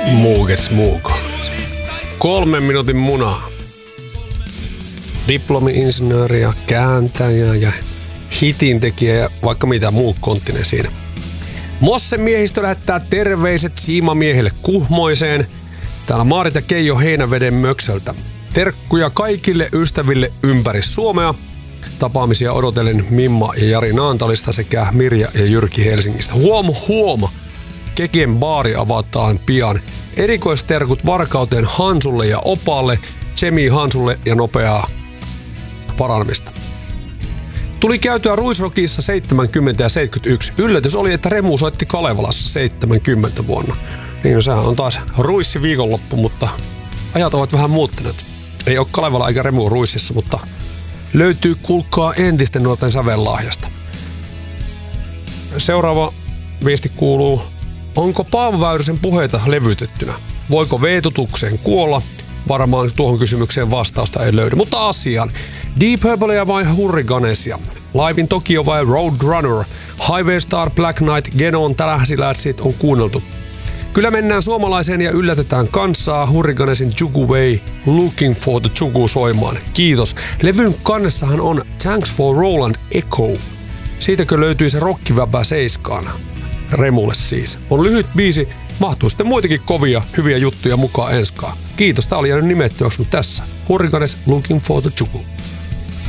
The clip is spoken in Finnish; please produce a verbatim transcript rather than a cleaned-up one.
Muuges muuko. Kolmen minuutin munaa. Diplomi-insinööri ja kääntäjä ja hitintekijä ja vaikka mitä muu konttinen siinä. Mossen miehistö lähettää terveiset siimamiehille Kuhmoiseen. Täällä Maarit ja Keijo Heinäveden möksältä. Terkkuja kaikille ystäville ympäri Suomea. Tapaamisia odotellen Mimma ja Jari Naantalista sekä Mirja ja Jyrki Helsingistä. Huom huom! Kekien baari avataan pian. Erikoisterkut Varkauteen Hansulle ja Opalle, Tsemi Hansulle ja nopeaa paranemista. Tuli käytyä Ruisrockissa seitsemänkymmentä ja seitsemänkymmentäyksi. Yllätys oli, että Remu soitti Kalevalassa seitsemänkymmentä vuonna. Niin no, sehän on taas Ruissi viikonloppu, mutta ajat ovat vähän muuttuneet. Ei ole Kalevala eikä Remu Ruississa, mutta löytyy kuulkaa entisten nuorten sävellahjasta. Seuraava viesti kuuluu: onko Paavo Väyrysen puheita levytettynä? Voiko veetutukseen kuolla? Varmaan tuohon kysymykseen vastausta ei löydy, mutta asiaan. Deep Purplea vai Hurricanesia? Live in Tokyo vai Roadrunner? Highway Star, Black Knight, Genon, Tärähsilätsit on kuunneltu. Kyllä mennään suomalaiseen ja yllätetään kansaa. Hurricanesin Jugu Way, Looking for the Jugu soimaan. Kiitos. Levyn kannessahan on Thanks for Roland Echo. Siitäkö löytyy se rockiväpä seiskaana? Remulle siis. On lyhyt biisi, mahtuu sitten muitakin kovia, hyviä juttuja mukaan enskaan. Kiitos, tää oli jäänyt nimettyäksi, mutta tässä Hurricanes Looking for the Jugu.